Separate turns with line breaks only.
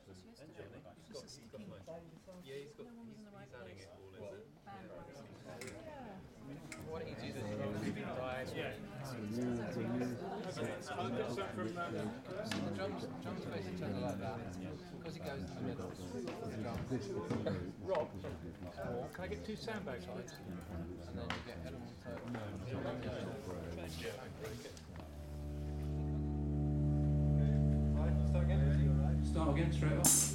Why don't you do the drums drums face each other like that, because it goes in the middle. The drums.
Rob, can I get 2 sandbags, please?
And then you get elements
Start again straight off.